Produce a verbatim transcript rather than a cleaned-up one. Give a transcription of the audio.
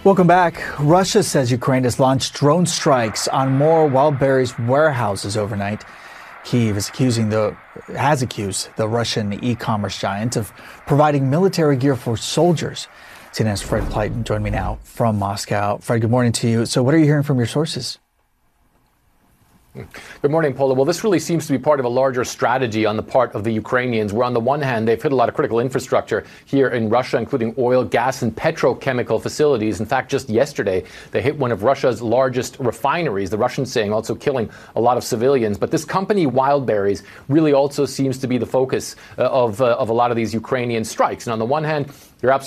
Welcome back. Russia says Ukraine has launched drone strikes on more Wildberries warehouses overnight. Kyiv is accusing the has accused the Russian e-commerce giant of providing military gear for soldiers. C N N's Fred Pleitgen joined me now from Moscow. Fred, good morning to you. So what are you hearing from your sources? Good morning, Paula. Well, this really seems to be part of a larger strategy on the part of the Ukrainians, where on the one hand, they've hit a lot of critical infrastructure here in Russia, including oil, gas, and petrochemical facilities. In fact, just yesterday, they hit one of Russia's largest refineries, the Russians saying, also killing a lot of civilians. But this company, Wildberries, really also seems to be the focus uh, of, uh, of a lot of these Ukrainian strikes. And on the one hand, you're absolutely